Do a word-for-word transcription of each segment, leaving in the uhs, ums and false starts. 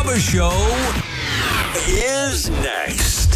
Bubba Show is next.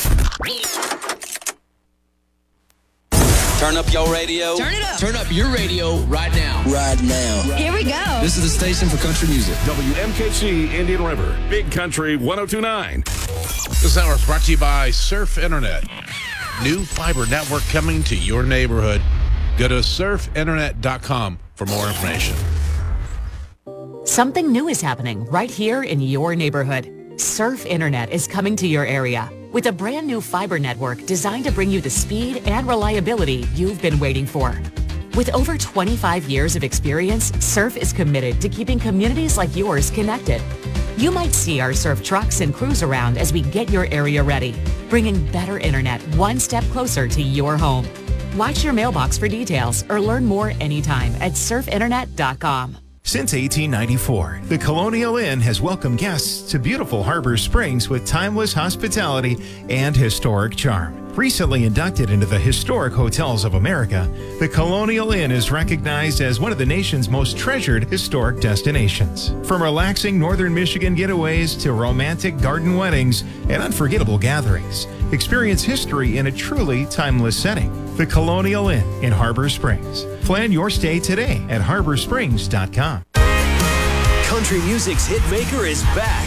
Turn up your radio. Turn it up. Turn up your radio right now. Right now. Here we go. This is the station for country music. W M K C Indian River, Big Country one oh two point nine. This hour is brought to you by Surf Internet. New fiber network coming to your neighborhood. Go to surf internet dot com for more information. Something new is happening right here in your neighborhood. Surf Internet is coming to your area with a brand new fiber network designed to bring you the speed and reliability you've been waiting for. With over twenty-five years of experience, Surf is committed to keeping communities like yours connected. You might see our Surf trucks and crews around as we get your area ready, bringing better internet one step closer to your home. Watch your mailbox for details or learn more anytime at surf internet dot com. Since eighteen ninety-four, the Colonial Inn has welcomed guests to beautiful Harbor Springs with timeless hospitality and historic charm. Recently inducted into the Historic Hotels of America, the Colonial Inn is recognized as one of the nation's most treasured historic destinations. From relaxing northern Michigan getaways to romantic garden weddings and unforgettable gatherings, experience history in a truly timeless setting. The Colonial Inn in Harbor Springs. Plan your stay today at harbor springs dot com. Country music's hitmaker is back.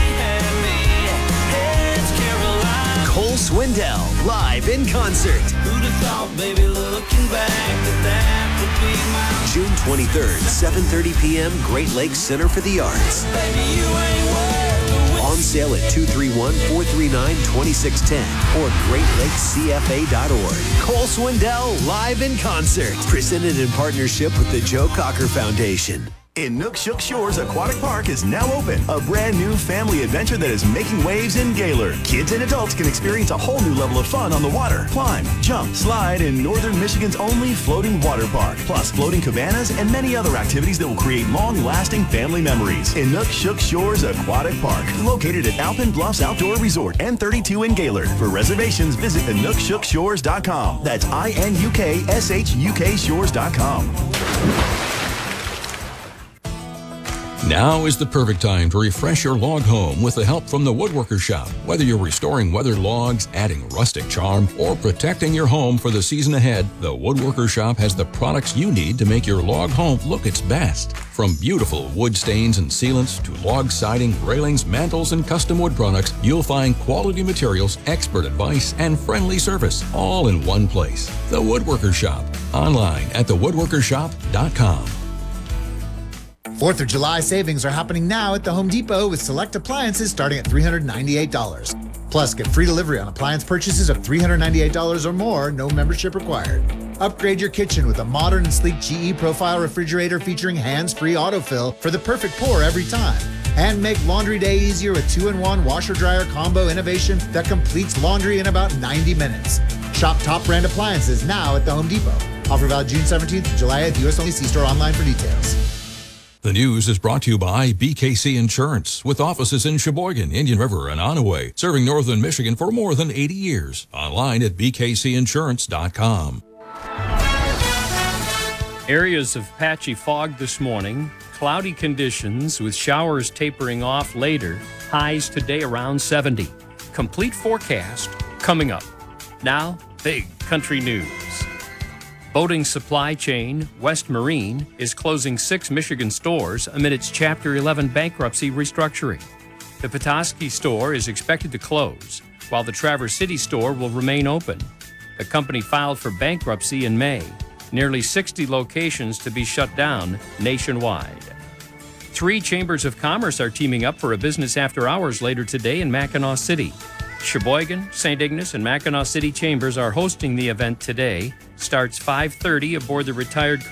Cole Swindell, live in concert. Who'd have thought, baby, looking back, that that would be my... June twenty-third, seven thirty p.m., Great Lakes Center for the Arts. Baby, you ain't worth the... On sale at two three one, four three nine, two six one zero or great lakes c f a dot org. Cole Swindell, live in concert. Presented in partnership with the Joe Cocker Foundation. In Nook Shook Shores Aquatic Park is now open. A brand new family adventure that is making waves in Gaylord. Kids and adults can experience a whole new level of fun on the water. Climb, jump, slide in northern Michigan's only floating water park. Plus floating cabanas and many other activities that will create long-lasting family memories. In Nook Shook Shores Aquatic Park, located at Alpine Bluffs Outdoor Resort, N thirty-two in Gaylord. For reservations, visit nook shook shores dot com. That's I N U K S H U K shores dot com. Now is the perfect time to refresh your log home with the help from the Woodworker Shop. Whether you're restoring weathered logs, adding rustic charm, or protecting your home for the season ahead, the Woodworker Shop has the products you need to make your log home look its best. From beautiful wood stains and sealants to log siding, railings, mantles, and custom wood products, you'll find quality materials, expert advice, and friendly service all in one place. The Woodworker Shop. Online at the woodworker shop dot com. fourth of July savings are happening now at the Home Depot with select appliances starting at three hundred ninety-eight dollars. Plus, get free delivery on appliance purchases of three hundred ninety-eight dollars or more, no membership required. Upgrade your kitchen with a modern and sleek G E Profile refrigerator featuring hands-free autofill for the perfect pour every time. And make laundry day easier with two in one washer-dryer combo innovation that completes laundry in about ninety minutes. Shop top brand appliances now at the Home Depot. Offer valid June seventeenth to July eighth. U S only. See store online for details. The news is brought to you by B K C Insurance, with offices in Sheboygan, Indian River, and Onaway, serving northern Michigan for more than eighty years. Online at b k c insurance dot com. Areas of patchy fog this morning, cloudy conditions with showers tapering off later, highs today around seventy. Complete forecast coming up. Now, big country news. Boating supply chain West Marine is closing six Michigan stores amid its Chapter eleven bankruptcy restructuring. The Petoskey store is expected to close, while the Traverse City store will remain open. The company filed for bankruptcy in May. Nearly sixty locations to be shut down nationwide. Three chambers of commerce are teaming up for a business after hours later today in Mackinac City. Sheboygan, Saint Ignace, and Mackinac City chambers are hosting the event today. Starts five thirty aboard the retired